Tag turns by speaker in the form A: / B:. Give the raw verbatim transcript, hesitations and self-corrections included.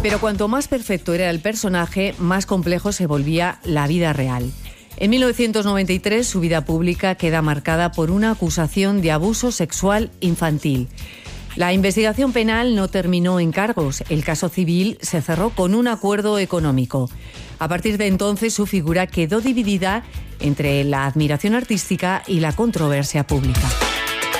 A: Pero cuanto más perfecto era el personaje, más complejo se volvía la vida real. En mil novecientos noventa y tres, su vida pública queda marcada por una acusación de abuso sexual infantil. La investigación penal no terminó en cargos. El caso civil se cerró con un acuerdo económico. A partir de entonces, su figura quedó dividida entre la admiración artística y la controversia pública.